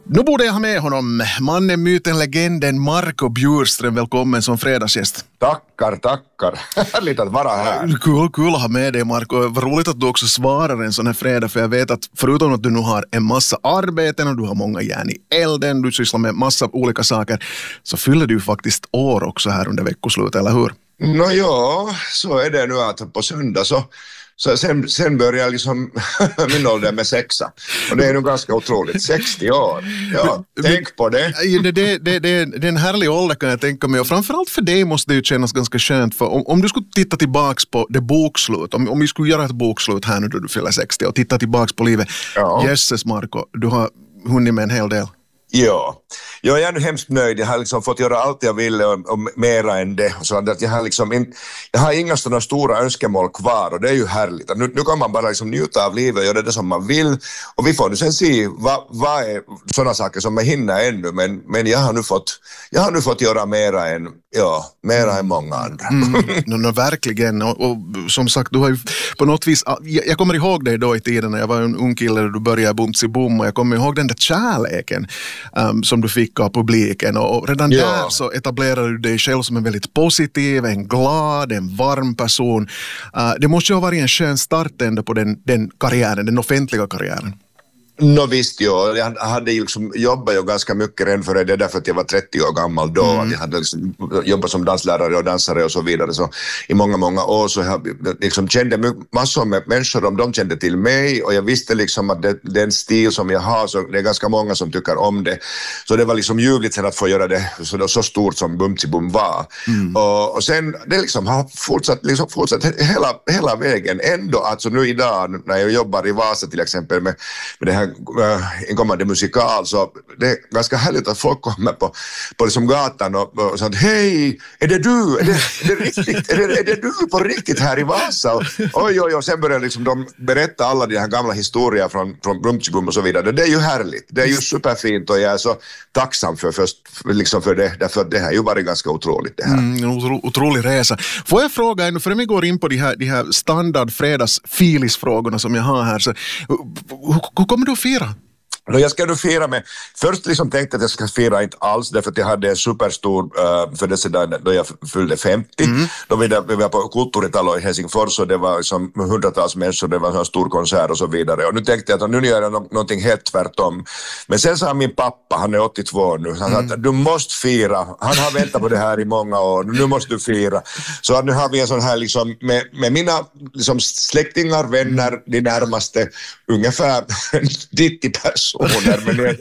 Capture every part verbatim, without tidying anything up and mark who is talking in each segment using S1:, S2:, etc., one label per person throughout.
S1: Nu borde jag ha med honom, mannen, myten, legenden Marco Bjurström. Välkommen som fredagsgäst.
S2: Tackar, tackar. Härligt att vara här.
S1: Kul, kul att ha med dig, Marco. Vad roligt att du också svarar en sån här fredag, för jag vet att förutom att du nu har en massa arbeten och du har många järn i elden, du sysslar med massa olika saker, så fyller du ju faktiskt år också här under veckoslutet, eller hur?
S2: Nå ja, så är det nu att på söndag så Så sen, sen börjar liksom min ålder med sexa. Och det är nog ganska otroligt. sextio år. Ja, tänk på det.
S1: Det, det, det, det. Det är en härlig ålder, kan jag tänka mig. Och framförallt för dig måste det ju kännas ganska skönt. För om, om du skulle titta tillbaks på det bokslut. Om, om vi skulle göra ett bokslut här nu då du fyller sextio och titta tillbaks på livet.
S2: Ja.
S1: Jesses, Marco, du har hunnit med en hel del.
S2: Ja, jag är nu hemskt nöjd. Jag har liksom fått göra allt jag ville och, och mera än det. Så att jag, har liksom in, jag har inga sådana stora önskemål kvar och det är ju härligt. Nu, nu kan man bara liksom njuta av livet och göra det som man vill. Och vi får nu sen se vad, vad är sådana saker som jag hinner ännu. Men, men jag, har nu fått, jag har nu fått göra mera än, ja, mera än många andra.
S1: Mm, no, no, verkligen. Och, och som sagt, du har ju på något vis... Jag, jag kommer ihåg dig då i tiden när jag var en ung kille och du började bumsi bum. Och jag kommer ihåg den där kärleken Um, som du fick av publiken, och redan ja. där så etablerade du dig själv som en väldigt positiv, en glad, en varm person. Uh, det måste ju ha varit en skön start ändå på den, den karriären, den offentliga karriären.
S2: Nå visst, ja. Jag hade ju liksom jobbat ju ganska mycket redan för det, därför att jag var trettio år gammal då. Mm. Jag hade liksom jobbat som danslärare och dansare och så vidare. Så i många, många år så jag liksom kände massor med människor, om de kände till mig, och jag visste liksom att det, den stil som jag har, så det är ganska många som tycker om det. Så det var liksom ljuvligt sen att få göra det så, så stort som Bumsi Bum var. Mm. Och, och sen det liksom har fortsatt, liksom fortsatt hela, hela vägen. Ändå alltså nu idag när jag jobbar i Vasa till exempel med, med det här en kommande musikal, så det är ganska härligt att folk kommer på, på liksom gatan och, och säger hej, är det du? Är det, är det riktigt? Är det, är det du på riktigt här i Vasa? Och, oj, oj, och sen börjar liksom de berätta alla de här gamla historier från, från Bumsi Bum och så vidare. Det är ju härligt. Det är ju superfint och jag är så tacksam för, för, liksom för det, därför att det här har ju varit ganska otroligt det här.
S1: Mm, en otro, otrolig resa. Får jag fråga ännu, för vi går in på de här, de här standard fredagsfilisfrågorna som jag har här, så hur, hur kommer du att fira?
S2: Jag ska nu fira med, först liksom tänkte att jag ska fira inte alls, därför att jag hade en superstor uh, födelsedag då jag fyllde femtio. Mm. Då vi, vi var på Kulturitalo i Helsingfors och det var liksom hundratals människor, det var en stor konsert och så vidare. Och nu tänkte jag att nu gör jag no- någonting helt tvärtom. Men sen sa min pappa, han är åttiotvå nu, han mm. sa att du måste fira. Han har väntat på det här i många år, nu måste du fira. Så att nu har vi en sån här liksom, med, med mina liksom, släktingar, vänner, de närmaste, ungefär nittio personer. Men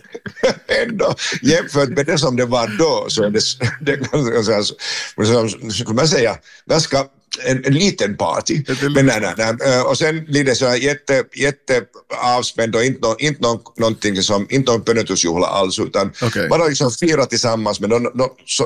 S2: ändå jämfört med det som det var då, så är det, det ganska, skulle man säga, ganska en, en liten party. Men nej, nej, nej. Och sen blir det så här jätte, jätte avspänd och inte, inte någon, någonting som, inte någon pönötusjuhla alls, utan okay. bara liksom fira tillsammans med de, de, så,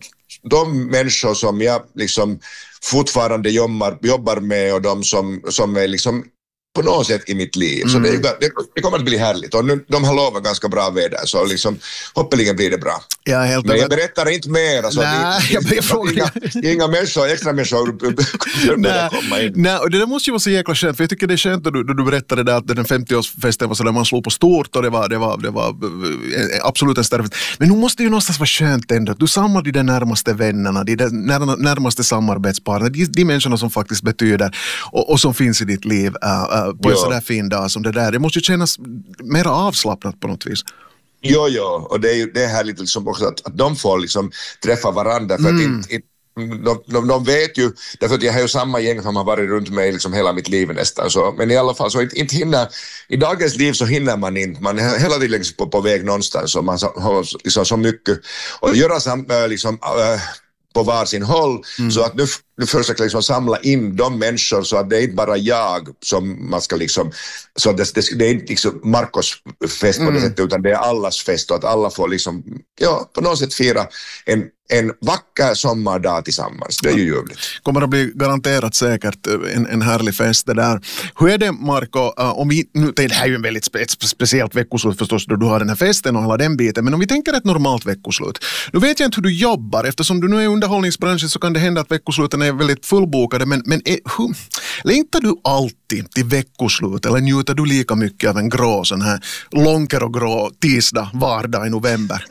S2: de människor som jag liksom fortfarande jobbar, jobbar med och de som, som är liksom på något sätt i mitt liv. Så mm. det, det, det kommer att bli härligt. Och nu, de har lovat ganska bra väder, så liksom, hoppeligen blir det bra.
S1: Ja, helt
S2: men jag berättar inte mer. Alltså,
S1: nej,
S2: det,
S1: jag blir fråga.
S2: Inga, inga människor, extra människor nej, komma in.
S1: Nej, och det där måste ju vara så jäkla skönt, för jag tycker det är skönt att du, du berättade där att den femtioårsfesten var så där man slog på stort och det var, det var, det var absolut en större. Men nu måste det ju någonstans vara skönt ändå. Du samlar de närmaste vännerna, de närmaste samarbetsparna, de, de människorna som faktiskt betyder och, och som finns i ditt liv uh, på en sån där fin dag som det där. Det måste ju kännas mer avslappnat på något vis.
S2: Jo, jo, och det är ju det är härligt liksom också att, att de får liksom träffa varandra, för mm. att inte, inte, de, de, de vet ju, därför att jag har ju samma gäng som har varit runt mig liksom hela mitt liv nästan, så, men i alla fall så inte, inte hinner, i dagens liv så hinner man inte, man är hela tiden liksom på, på väg någonstans och man har liksom så mycket och göra sam, liksom, äh, på varsin håll, mm. så att nu, nu försöker liksom samla in de människor så att det är inte bara jag som man ska liksom, så det, det, det är inte liksom Marcos fest på mm. det sättet, utan det är allas fest och att alla får liksom, ja, på något sätt fira en, en vacker sommardag tillsammans. Det är ju ljuvligt.
S1: Kommer att bli garanterat säkert en, en härlig fest det där. Hur är det, Marco, uh, om vi, nu, det här är ju en väldigt spe, speciellt veckoslut förstås då du har den här festen och hela den biten, men om vi tänker ett normalt veckoslut, nu vet jag inte hur du jobbar, eftersom du nu är i underhållningsbranschen så kan det hända att veckosluten veckan är väldigt fullbokade, men, men är, hur, längtar du alltid till veckoslut eller njuter du lika mycket av en grå sån här långker och grå tisdag, vardag i november?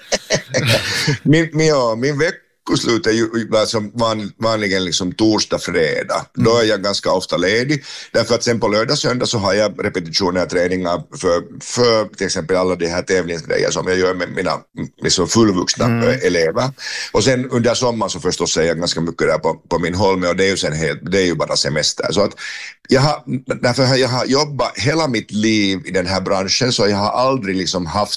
S2: min, min, ja, min veckoslut är ju alltså van, vanligen liksom torsdag, fredag. Mm. Då är jag ganska ofta ledig. Därför att sen på lördag, söndag så har jag repetitioner och träningar för, för till exempel alla de här tävlingsgrejer som jag gör med mina liksom fullvuxna mm. elever. Och sen under sommaren så förstås är jag ganska mycket där på, på min Holme, och det är ju sen helt, det är ju bara semester. Så att jag har, därför jag har jobbat hela mitt liv i den här branschen, så jag har aldrig liksom haft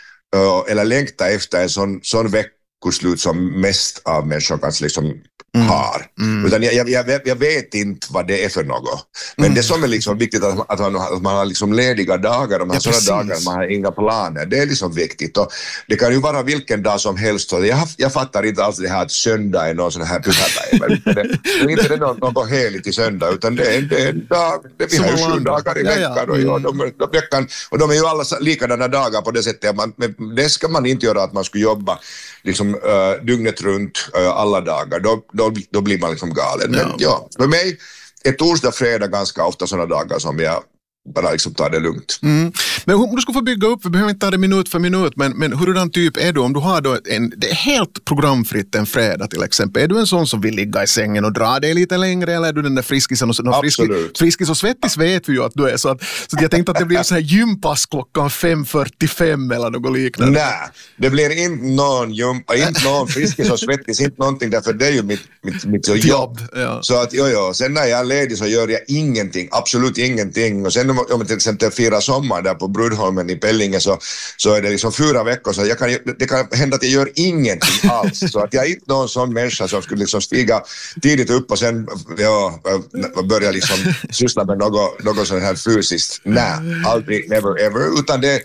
S2: eller längta efter en sån, sån veckoslut som mest av människor kanske liksom mm. har. Mm. Utan jag, jag, jag vet inte vad det är för något. Men mm. det som är liksom viktigt att, att, man, att man har liksom lediga dagar, och man har ja, sådana dagar man har inga planer. Det är liksom viktigt. Och det kan ju vara vilken dag som helst. Och jag, jag fattar inte alls det här att söndag är någon sån här pyhäpäivä. Det, det är inte det något, något heligt i söndag, utan det är, det är en dag. Det, vi har ju sju dagar i veckan. Ja, ja. Mm. Och, de, de, veckan och de är ju alla likadana dagar på det sättet. Man, det ska man inte göra, att man skulle jobba liksom, uh, dygnet runt uh, alla dagar. Då, då, då blir man liksom galen. Men ja, ja för mig är torsdag, fredag ganska ofta sådana dagar som jag bara liksom tar det lugnt.
S1: Mm. Men om du ska få bygga upp, vi behöver inte ta det minut för minut, men, men hurdan typ är du om du har då en, det är helt programfritt en fredag till exempel. Är du en sån som vill ligga i sängen och dra dig lite längre, eller är du den där friskisen och, och friskis, friskis och svettis vet vi ju att du är, så att, så att jag tänkte att det blir så här gympass klockan fem fyrtiofem eller något liknande.
S2: Nej, det blir inte någon gympa, inte någon friskis och svettis, inte någonting, därför det är ju mitt, mitt, mitt jobb. jobb ja. Så att jo, jo, sen när jag är ledig så gör jag ingenting, absolut ingenting, och sen om jag till exempel firar sommar där på Brudholmen i Pellinge, så, så är det liksom fyra veckor, så jag kan, det kan hända att jag gör ingenting alls, så att jag är inte någon sån människa som skulle liksom stiga tidigt upp och sen ja, börja liksom syssla med något, något sånt här fysiskt. Nej, aldrig, never ever, utan det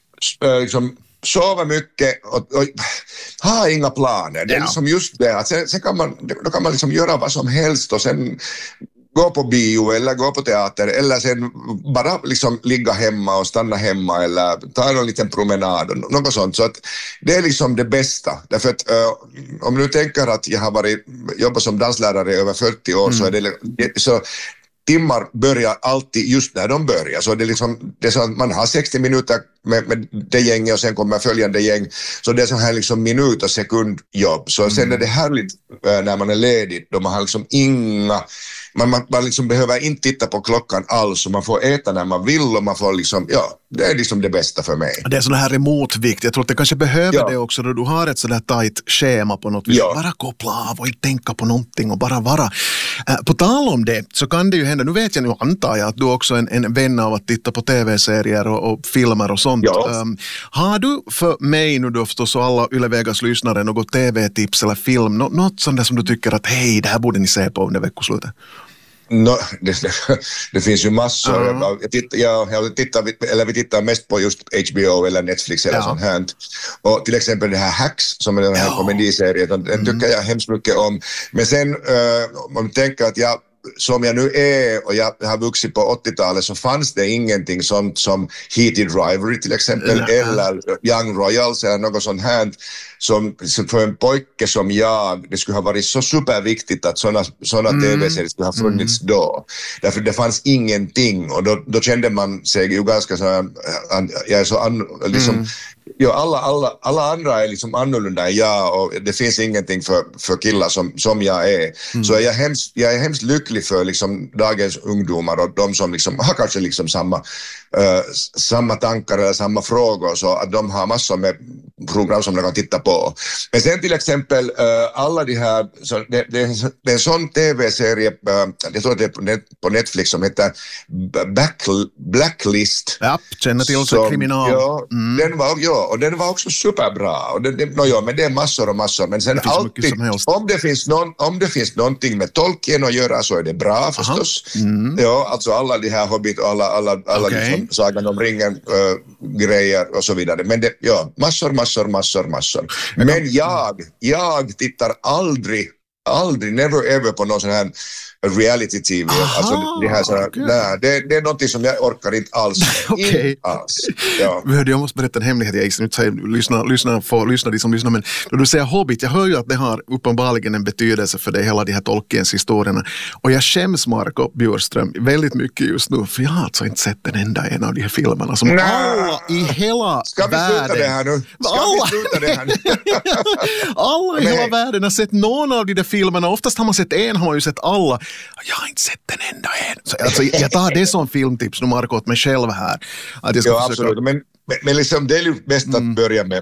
S2: är liksom sova mycket och, och ha inga planer. Det är liksom just det att sen, sen kan man, då kan man liksom göra vad som helst och sen gå på bio eller gå på teater eller sen bara liksom ligga hemma och stanna hemma eller ta en liten promenad och något sånt. Så att det är liksom det bästa. Därför att uh, om du tänker att jag har varit jobbat som danslärare i över fyrtio år mm. så är det så timmar börjar alltid just när de börjar. Så det är liksom, det är så att man har sextio minuter med, med det gänget och sen kommer följande gäng. Så det är så här liksom minut- och sekundjobb. Så mm. sen är det härligt äh, när man är ledig då man har liksom inga, man, man, man liksom behöver inte titta på klockan alls och man får äta när man vill och man får liksom, ja, det är liksom det bästa för mig.
S1: Det är sån här remotvikt. Jag tror att det kanske behöver ja. det också då du har ett sådär tajt schema på något vis. Ja. Bara koppla av och inte tänka på någonting och bara vara. Äh, på tal om det så kan det ju hända, nu vet jag nu antar jag att du också är en, en vän av att titta på tv-serier och, och filmer och sånt.
S2: Ja.
S1: Um, har du för mig nu då förstås och alla Yle Vegas lyssnare något tv-tips eller film, Nå- något sånt där som du tycker att hej, det här borde ni se på under veckoslutet?
S2: No, det, det, det finns ju massor. Uh-huh. Jag, jag, tittar, jag, jag tittar, eller vi tittar mest på just H B O eller Netflix eller ja. sånt här. Och till exempel det här Hacks som är den här ja. komediserien, den mm. tycker jag hemskt mycket om. Men sen uh, om man tänker att jag som jag nu är och jag har vuxit på åttiotalet så fanns det ingenting sånt som Heated Rivalry till exempel mm. eller Young Royals eller något sånt här som för en pojke som jag, det skulle ha varit så superviktigt att sådana såna mm. tv-serier skulle ha funnits mm. då. Därför det fanns ingenting och då, då kände man sig ju ganska så här, jag är så an, liksom mm. Ja, alla, alla, alla andra är liksom annorlunda än jag och det finns ingenting för, för killar som, som jag är. Mm. Så jag är, hemskt, jag är hemskt lycklig för liksom dagens ungdomar och de som liksom har kanske liksom samma, uh, samma tankar eller samma frågor så att de har massor med program som de kan titta på. Men sen till exempel uh, alla de här, så det, det, det är en sån tv-serie, uh, jag tror att det är på, net, på Netflix som heter Back, Blacklist.
S1: Ja, känner till också kriminal.
S2: Ja, mm. den var ja, och den var också superbra. Och det, det, no, ja, men det är massor och massor. Men sen alltid, om det, finns någon, om det finns någonting med Tolkien att göra så är det bra förstås. Mm. Ja, alltså alla de här Hobbit och alla, alla, alla okay. liksom, Sagan om ringen äh, grejer och så vidare. Men det, ja, massor, massor, massor, massor. Men jag, jag tittar aldrig aldrig, never ever på någon sån här reality-tv.
S1: Aha,
S2: alltså, det, här såna,
S1: okay.
S2: nej, det, det är något som jag orkar inte alls.
S1: Okay.
S2: Inte alls. Ja.
S1: Jag måste berätta en hemlighet. Jag inte säger, lyssna, lyssna, för, lyssna de som lyssnar. Men när du säger Hobbit, jag hör ju att det har uppenbarligen en betydelse för dig, hela de här Tolkiens historierna. Och jag skäms, Marco Bjurström, väldigt mycket just nu. För jag har alltså inte sett en enda en av de här filmerna som nej. Alla i hela
S2: Ska vi
S1: världen.
S2: sluta det här nu? Ska
S1: alla.
S2: vi sluta det här nu?
S1: alla i hela världen har sett någon av de där filmerna. Oftast har man sett en, har man ju sett alla. Jag har inte sett en enda en. Så, alltså, jag tar det som filmtips nu, Marco, åt mig själv här. Att jag ska
S2: ja,
S1: försöka...
S2: absolut. Men, men, men liksom, det är ju bäst att mm. börja med